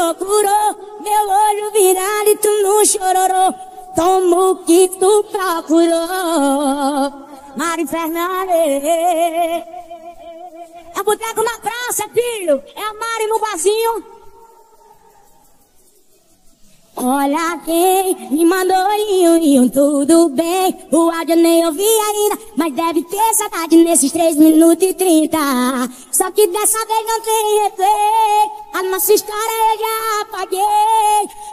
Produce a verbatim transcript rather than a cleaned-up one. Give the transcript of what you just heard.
procurou, meu olho virado e tu não chororou. Toma o que tu procurou. Mari Fernandes. É boteco na praça, filho. É a Mari no barzinho. Olha quem me mandou e um tudo bem. O áudio nem ouvi ainda, mas deve ter saudade nesses três minutos e trinta. Só que dessa vez não tem replay. A nossa história eu já apaguei.